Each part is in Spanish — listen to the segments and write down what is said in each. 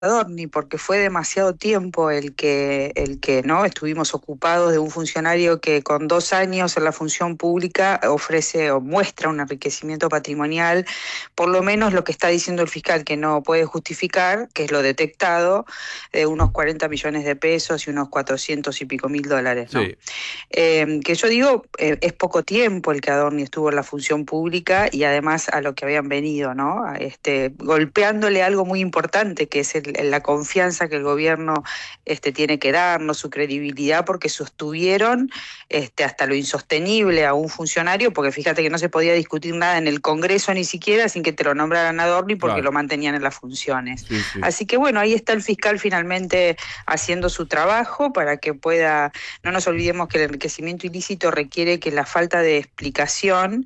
Adorni, porque fue demasiado tiempo el que no estuvimos ocupados de un funcionario que con 2 años en la función pública ofrece o muestra un enriquecimiento patrimonial, por lo menos lo que está diciendo el fiscal que no puede justificar, que es lo detectado, de unos 40 millones de pesos y unos 400 y pico mil dólares, ¿no? Sí. Que yo digo, es poco tiempo el que Adorni estuvo en la función pública y además a lo que habían venido, ¿no? Golpeándole algo muy importante, que es la confianza que el gobierno tiene que darnos, su credibilidad, porque sostuvieron hasta lo insostenible a un funcionario, porque fíjate que no se podía discutir nada en el Congreso ni siquiera sin que te lo nombraran Adorni porque lo Claro. mantenían en las funciones. Sí, sí. Así que bueno, ahí está el fiscal finalmente haciendo su trabajo para que pueda. No nos olvidemos que el enriquecimiento ilícito requiere que la falta de explicación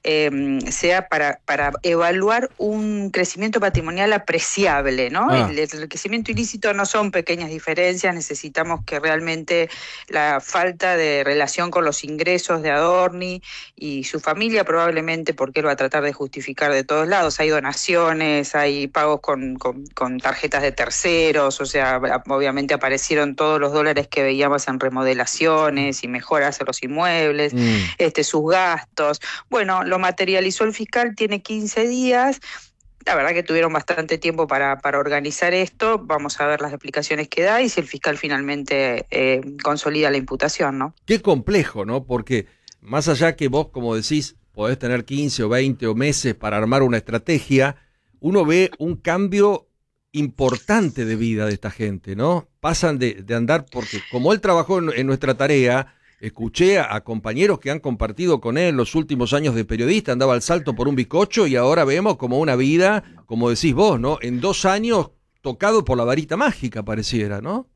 sea para evaluar un crecimiento patrimonial apreciable, ¿no? El Ah, enriquecimiento ilícito no son pequeñas diferencias, necesitamos que realmente la falta de relación con los ingresos de Adorni y su familia probablemente, porque él va a tratar de justificar de todos lados, hay donaciones, hay pagos con tarjetas de terceros, o sea, obviamente aparecieron todos los dólares que veíamos en remodelaciones y mejoras a los inmuebles, mm. sus gastos. Bueno, lo materializó el fiscal, tiene 15 días. La verdad que tuvieron bastante tiempo para organizar esto. Vamos a ver las explicaciones que da y si el fiscal finalmente consolida la imputación, ¿no? Qué complejo, ¿no? Porque más allá que vos, como decís, podés tener 15 o 20 o meses para armar una estrategia, uno ve un cambio importante de vida de esta gente, ¿no? Pasan de andar, porque como él trabajó en nuestra tarea, escuché a compañeros que han compartido con él los últimos años de periodista, andaba al salto por un bizcocho y ahora vemos como una vida, como decís vos, ¿no? En 2 años tocado por la varita mágica pareciera, ¿no?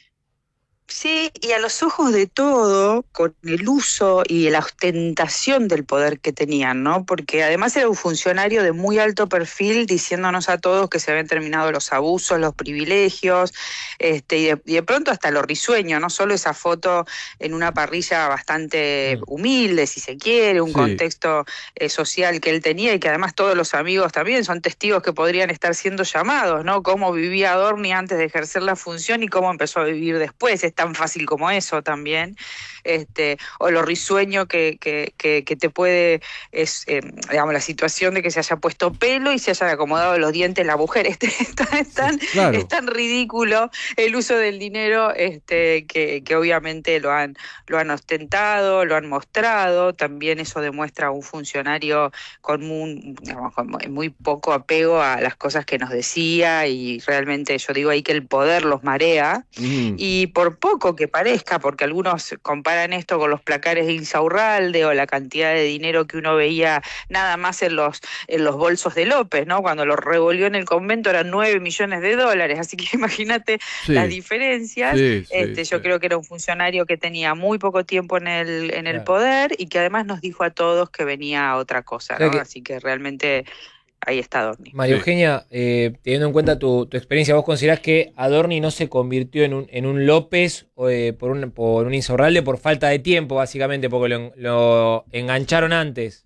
Sí, y a los ojos de todo, con el uso y la ostentación del poder que tenían, ¿no? Porque además era un funcionario de muy alto perfil diciéndonos a todos que se habían terminado los abusos, los privilegios, y de pronto hasta lo risueño, no solo esa foto en una parrilla bastante Mm. humilde, si se quiere, un Sí, contexto social que él tenía y que además todos los amigos también son testigos que podrían estar siendo llamados, ¿no? Cómo vivía Adorni antes de ejercer la función y cómo empezó a vivir después. Es tan fácil como eso también. O lo risueño que te puede, digamos, la situación de que se haya puesto pelo y se hayan acomodado los dientes la mujer. sí, Es claro. tan ridículo el uso del dinero que obviamente lo han ostentado, lo han mostrado. También eso demuestra a un funcionario digamos, con muy poco apego a las cosas que nos decía y realmente yo digo ahí que el poder los marea Mm. y por poco que parezca, porque algunos comparan esto con los placares de Insaurralde o la cantidad de dinero que uno veía nada más en los bolsos de López, ¿no? Cuando lo revolvió en el convento eran 9 millones de dólares, así que imagínate las Sí, diferencias. sí, sí, sí. Yo creo que era un funcionario que tenía muy poco tiempo en el Claro. poder y que además nos dijo a todos que venía otra O cosa, sea ¿no? que, Así que realmente ahí está Dorni. María Sí. Eugenia, teniendo en cuenta tu experiencia, ¿vos considerás que Adorni no se convirtió en un López por un Insaurralde por falta de tiempo, básicamente, porque lo engancharon antes?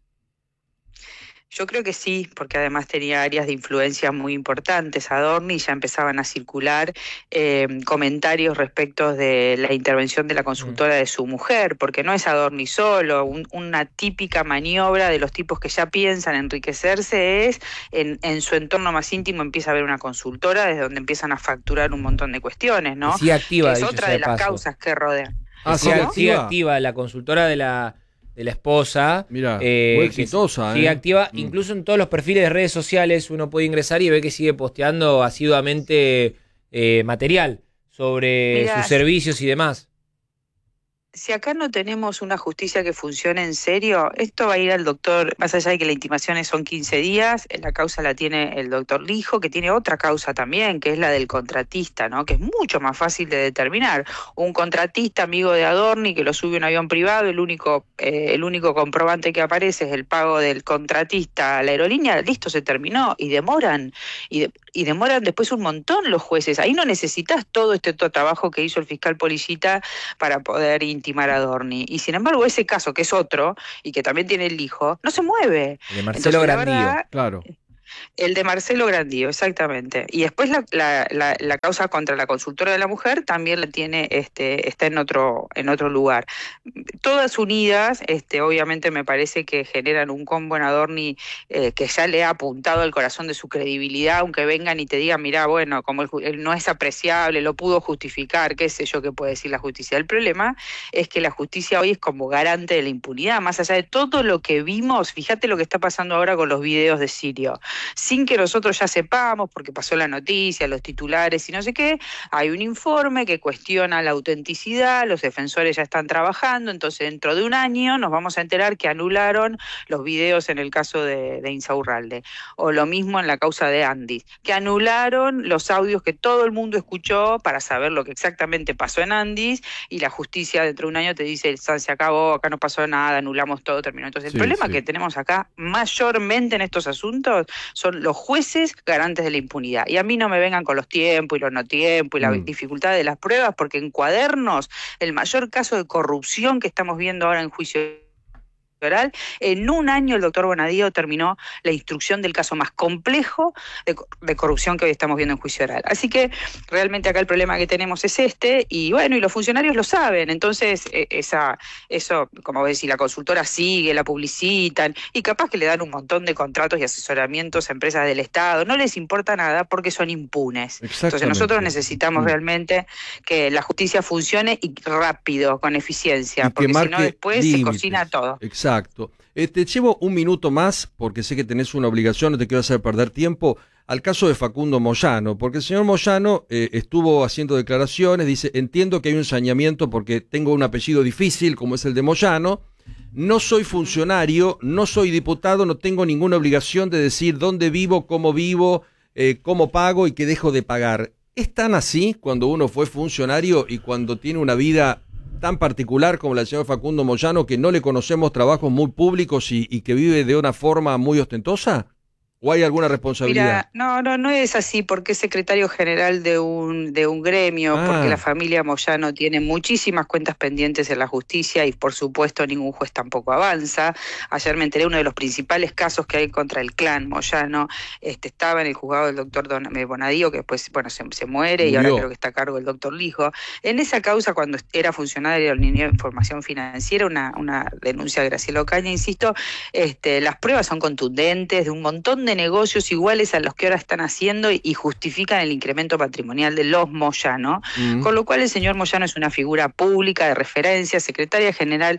Yo creo que sí, porque además tenía áreas de influencia muy importantes. Adorni ya empezaban a circular comentarios respecto de la intervención de la Mm. consultora de su mujer, porque no es Adorni solo. Una típica maniobra de los tipos que ya piensan enriquecerse es en su entorno más íntimo empieza a haber una consultora desde donde empiezan a facturar un montón de cuestiones, Que ¿no? sigue Que activa, es dicho otra sea de de las paso. causas que rodean. Que Ah, ¿sigue ¿Cómo? sigue activa? activa la consultora de la esposa, Mira, muy exitosa, sigue ¿eh? activa, Mm. incluso en todos los perfiles de redes sociales uno puede ingresar y ve que sigue posteando asiduamente material sobre sus Mira, servicios y demás. si acá no tenemos una justicia que funcione en serio, esto va a ir al doctor, más allá de que la intimación son 15 días, la causa la tiene el doctor Lijo, que tiene otra causa también, que es la del contratista, ¿no? Que es mucho más fácil de determinar. Un contratista amigo de Adorni que lo sube a un avión privado, el único comprobante que aparece es el pago del contratista a la aerolínea, listo, se terminó, y demoran, y demoran después un montón los jueces. Ahí no necesitas todo este trabajo que hizo el fiscal Policita para poder intimar a Dorni. Y sin embargo, ese caso, que es otro, y que también tiene el hijo, no se mueve. El de Marcelo Entonces, la Grandío. verdad, Claro. El de Marcelo Grandío, exactamente. Y después la causa contra la consultora de la mujer también la tiene, está en otro lugar. Todas unidas, obviamente me parece que generan un combo en Adorni que ya le ha apuntado al corazón de su credibilidad, aunque vengan y te digan, mirá, bueno, como él no es apreciable, lo pudo justificar, qué sé yo qué puede decir la justicia. El problema es que la justicia hoy es como garante de la impunidad, más allá de todo lo que vimos. Fíjate lo que está pasando ahora con los videos de Sirio. Sin que nosotros ya sepamos, porque pasó la noticia, los titulares y no sé qué, hay un informe que cuestiona la autenticidad, los defensores ya están trabajando, entonces dentro de un año nos vamos a enterar que anularon los videos en el caso de Insaurralde, o lo mismo en la causa de Andis, que anularon los audios que todo el mundo escuchó para saber lo que exactamente pasó en Andis, y la justicia dentro de un año te dice, se acabó, acá no pasó nada, anulamos todo, terminó. Entonces el problema que tenemos acá mayormente en estos asuntos son los jueces garantes de la impunidad. Y a mí no me vengan con los tiempos y los no tiempos y la dificultad de las pruebas, porque en Cuadernos, el mayor caso de corrupción que estamos viendo ahora en juicio oral, en un año el doctor Bonadío terminó la instrucción del caso más complejo de corrupción que hoy estamos viendo en juicio oral. Así que realmente acá el problema que tenemos es y bueno, y los funcionarios lo saben, entonces eso, como ves, si la consultora sigue, la publicitan, y capaz que le dan un montón de contratos y asesoramientos a empresas del Estado, no les importa nada porque son impunes. Entonces nosotros necesitamos realmente que la justicia funcione y rápido, con eficiencia, porque si no después límites. Se cocina todo. Exacto. Llevo un minuto más, porque sé que tenés una obligación, no te quiero hacer perder tiempo, al caso de Facundo Moyano, porque el señor Moyano estuvo haciendo declaraciones, dice, entiendo que hay un saneamiento porque tengo un apellido difícil, como es el de Moyano, no soy funcionario, no soy diputado, no tengo ninguna obligación de decir dónde vivo, cómo pago y qué dejo de pagar. ¿Es tan así cuando uno fue funcionario y cuando tiene una vida tan particular como la del señor Facundo Moyano, que no le conocemos trabajos muy públicos y que vive de una forma muy ostentosa? ¿O hay alguna responsabilidad? Mira, no es así, porque es secretario general de un gremio, porque la familia Moyano tiene muchísimas cuentas pendientes en la justicia y por supuesto ningún juez tampoco avanza. Ayer me enteré, uno de los principales casos que hay contra el clan Moyano estaba en el juzgado del doctor Bonadío, que después se muere y ahora creo que está a cargo el doctor Lijo. En esa causa, cuando era funcionario de la Unidad de Información Financiera, una denuncia de Graciela Ocaña, insisto, las pruebas son contundentes de un montón de negocios iguales a los que ahora están haciendo y justifican el incremento patrimonial de los Moyano, con lo cual el señor Moyano es una figura pública de referencia, secretario general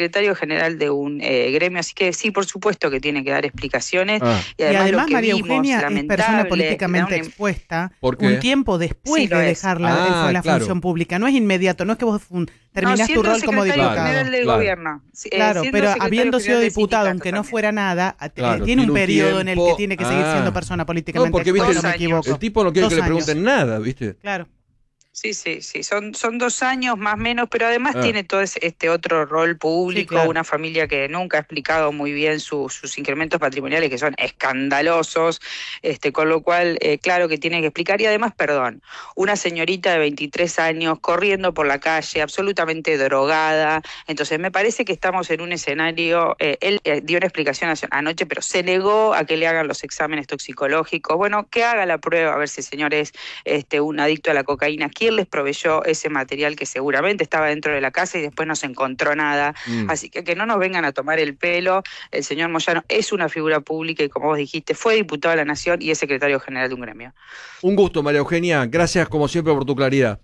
de un gremio, así que sí, por supuesto que tiene que dar explicaciones, y además lo que María vimos, Eugenia es persona políticamente expuesta un tiempo después de dejar la función pública, no es inmediato, no es que vos terminás tu rol como diputado. General del gobierno. Claro, pero habiendo sido diputado, aunque no fuera nada, tiene un periodo en el que tiene que seguir siendo persona políticamente expuesta, no me equivoco. El tipo no quiere que le pregunten nada, ¿viste? Claro. Sí, son 2 años más o menos, pero además tiene todo este otro rol público, una familia que nunca ha explicado muy bien sus incrementos patrimoniales, que son escandalosos, con lo cual, claro que tiene que explicar, y además, una señorita de 23 años corriendo por la calle, absolutamente drogada, entonces me parece que estamos en un escenario, él dio una explicación anoche, pero se negó a que le hagan los exámenes toxicológicos, bueno, que haga la prueba, a ver si el señor es un adicto a la cocaína. ¿Quién les proveyó ese material que seguramente estaba dentro de la casa y después no se encontró nada? Así que no nos vengan a tomar el pelo. El señor Moyano es una figura pública y, como vos dijiste, fue diputado de la Nación y es secretario general de un gremio. Un gusto, María Eugenia. Gracias, como siempre, por tu claridad.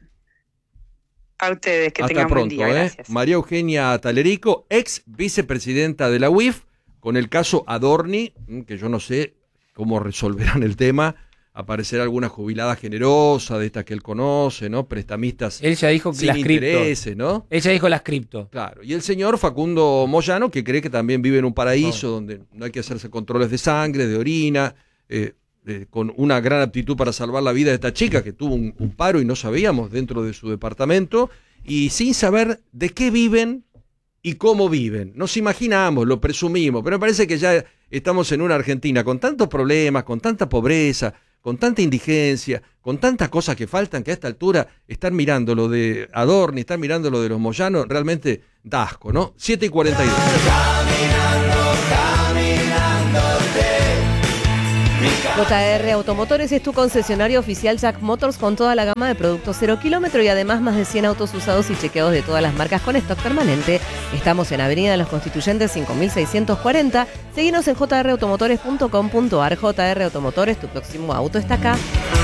A ustedes, que tengan pronto, buen día. Gracias. María Eugenia Talerico, ex vicepresidenta de la UIF, con el caso Adorni, que yo no sé cómo resolverán el tema. Aparecerá alguna jubilada generosa de estas que él conoce, ¿no? Prestamistas. Él ya dijo que sin las intereses, ¿no? Él ya dijo las cripto. Claro. Y el señor Facundo Moyano, que cree que también vive en un paraíso donde no hay que hacerse controles de sangre, de orina, con una gran aptitud para salvar la vida de esta chica que tuvo un paro y no sabíamos dentro de su departamento, y sin saber de qué viven y cómo viven. Nos imaginamos, lo presumimos, pero me parece que ya estamos en una Argentina con tantos problemas, con tanta pobreza, con tanta indigencia, con tantas cosas que faltan, que a esta altura estar mirando lo de Adorni, estar mirando lo de los Moyano, realmente da asco, ¿no? 7:42. Caminándote, mi JR Automotores es tu concesionario oficial Jack Motors con toda la gama de productos 0 kilómetro y además más de 100 autos usados y chequeados de todas las marcas con stock permanente. Estamos en Avenida Los Constituyentes 5640. Seguinos en jrautomotores.com.ar. JR Automotores, tu próximo auto está acá.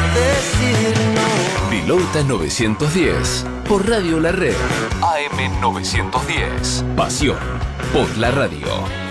Pilota 910 por Radio La Red. AM 910. Pasión por la radio.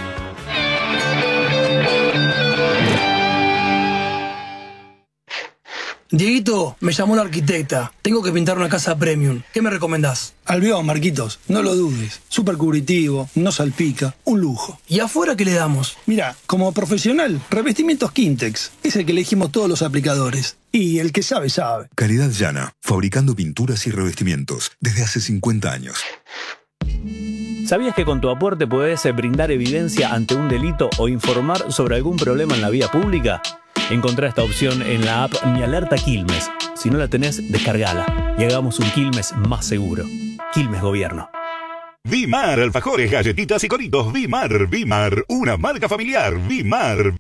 Dieguito, me llamó la arquitecta. Tengo que pintar una casa premium. ¿Qué me recomendás? Albión, Marquitos. No lo dudes. Súper cubritivo, no salpica. Un lujo. ¿Y afuera qué le damos? Mira, como profesional, revestimientos Quintex. Es el que elegimos todos los aplicadores. Y el que sabe, sabe. Calidad Llana. Fabricando pinturas y revestimientos desde hace 50 años. ¿Sabías que con tu aporte podés brindar evidencia ante un delito o informar sobre algún problema en la vía pública? Encontrá esta opción en la app Mi Alerta Quilmes. Si no la tenés, descargala y hagamos un Quilmes más seguro. Quilmes Gobierno. Vimar, alfajores, galletitas y coritos. Vimar, una marca familiar. Vimar.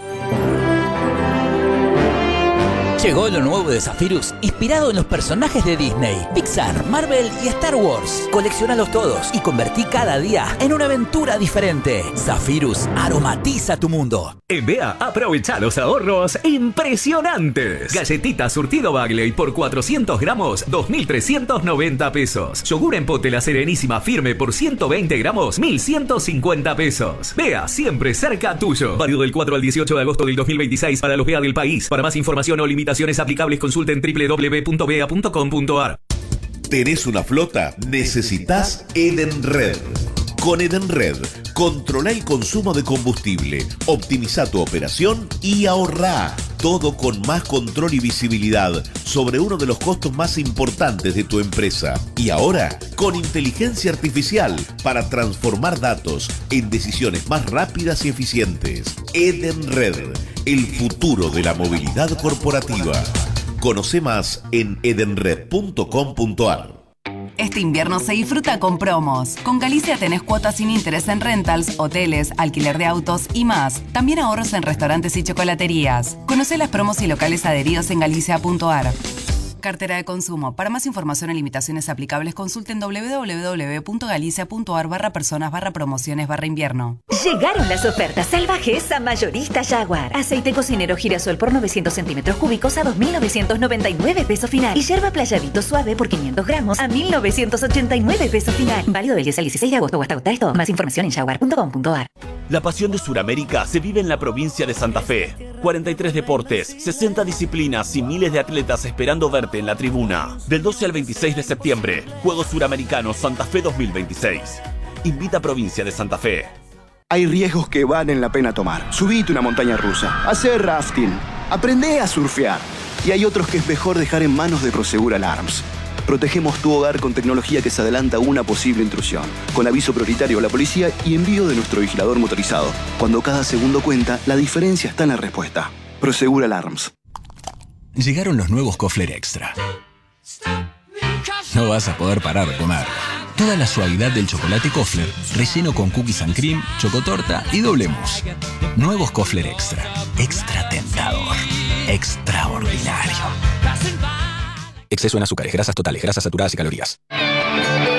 Llegó lo nuevo de Zephyrus, inspirado en los personajes de Disney, Pixar, Marvel y Star Wars. Coleccionalos todos y convertí cada día en una aventura diferente. Zephyrus aromatiza tu mundo. En BEA, aprovecha los ahorros impresionantes. Galletitas surtido Bagley por 400 gramos, 2.390 pesos. Yogur en pote La Serenísima firme por 120 gramos, 1.150 pesos. BEA, siempre cerca tuyo. Válido del 4 al 18 de agosto del 2026 para los BEA del país. Para más información o limitaciones aplicables, consulten www.bea.com.ar. ¿Tenés una flota? Necesitas Edenred. Con Edenred, controla el consumo de combustible, optimiza tu operación y ahorrá. Todo con más control y visibilidad sobre uno de los costos más importantes de tu empresa. Y ahora, con inteligencia artificial para transformar datos en decisiones más rápidas y eficientes. Edenred, el futuro de la movilidad corporativa. Conoce más en edenred.com.ar. Este invierno se disfruta con promos. Con Galicia tenés cuotas sin interés en rentals, hoteles, alquiler de autos y más. También ahorros en restaurantes y chocolaterías. Conocé las promos y locales adheridos en galicia.ar. Cartera de consumo. Para más información y limitaciones aplicables, consulten www.galicia.ar/personas/promociones/invierno. Llegaron las ofertas salvajes a Mayorista Jaguar. Aceite cocinero girasol por 900 centímetros cúbicos a 2.999 pesos final. Y yerba playadito suave por 500 gramos a 1.989 pesos final. Válido del 10 al 16 de agosto o hasta agotar esto. Más información en jaguar.com.ar. La pasión de Sudamérica se vive en la provincia de Santa Fe. 43 deportes, 60 disciplinas y miles de atletas esperando verte en la tribuna. Del 12 al 26 de septiembre, Juegos Suramericanos Santa Fe 2026. Invita a Provincia de Santa Fe. Hay riesgos que valen la pena tomar. Subite una montaña rusa, hacer rafting, aprende a surfear. Y hay otros que es mejor dejar en manos de Prosegur Alarms. Protegemos tu hogar con tecnología que se adelanta a una posible intrusión, con aviso prioritario a la policía y envío de nuestro vigilador motorizado. Cuando cada segundo cuenta, la diferencia está en la respuesta. Prosegur Alarms. Llegaron los nuevos Kofler Extra. No vas a poder parar de comer. Toda la suavidad del chocolate Kofler, relleno con cookies and cream, chocotorta y doble mousse. Nuevos Kofler Extra. Extra tentador. Extraordinario. Exceso en azúcares, grasas totales, grasas saturadas y calorías.